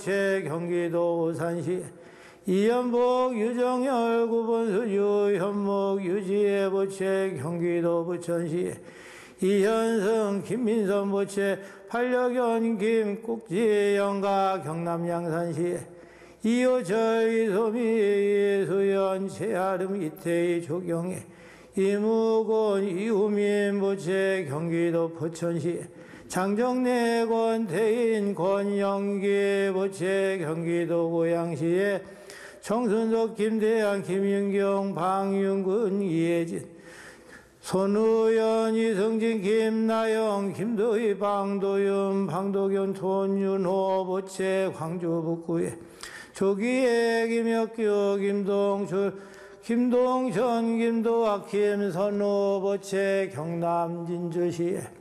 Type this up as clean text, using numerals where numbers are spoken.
경기도 오산시 이연복 유정열 구본수 유현목 유지혜 보채 경기도 부천시 이현승 김민선 보채 반려견 김국지 영가 경남 양산시 이호철 이소미 이수연 최아름 이태희 조경혜 이무곤 이우민 보채 경기도 포천시 장정래 권태인 권영기 보채 경기도 고양시에 정순석 김대한 김윤경 방윤근 이혜진 손우연 이승진 김나영 김도희 방도윤 방도균 손윤호 보채 광주 북구에 조기혜 김혁규 김동출 김동천 김도학 김선호 보채 경남 진주시에